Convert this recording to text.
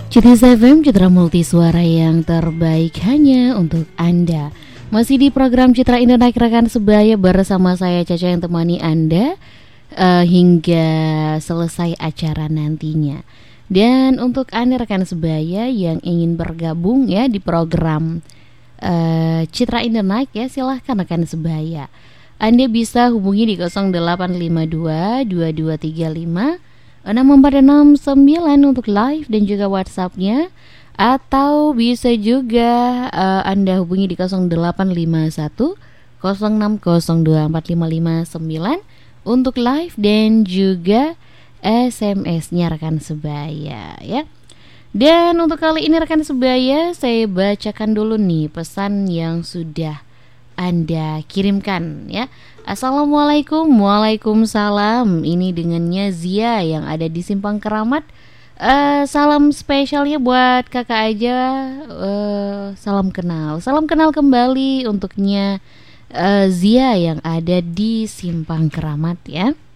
Cities FM, Citra Multisuara yang terbaik hanya untuk Anda. Masih di program Citra Indah Naik Rekan Sebaya bersama saya Caca yang temani Anda hingga selesai acara nantinya. Dan untuk Anda rekan sebaya yang ingin bergabung ya di program Citra Indah Naik ya, silahkan rekan sebaya. Anda bisa hubungi di 0852 2235 6469 untuk live dan juga WhatsApp-nya, atau bisa juga Anda hubungi di 0851 06024559 untuk live dan juga SMS-nya rekan sebaya ya. Dan untuk kali ini rekan sebaya, saya bacakan dulu nih pesan yang sudah Anda kirimkan ya. Assalamualaikum. Waalaikumsalam. Ini dengannya Zia yang ada di Simpang Keramat. Salam spesialnya buat kakak aja. Salam kenal kembali untuknya Zia yang ada di Simpang Keramat ya.